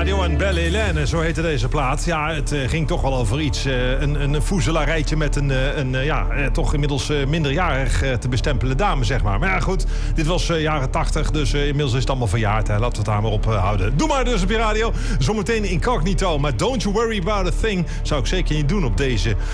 Radio en Belle Hélène, zo heette deze plaat. Ja, het ging toch wel over iets. Een foezelarijtje met een toch inmiddels minderjarig te bestempelen dame, zeg maar. Maar ja, goed, dit was jaren 80, dus inmiddels is het allemaal verjaard. Hè. Laten we het daar maar op houden. Doe maar dus op je radio. Zometeen incognito, maar don't you worry about a thing. Zou ik zeker niet doen op deze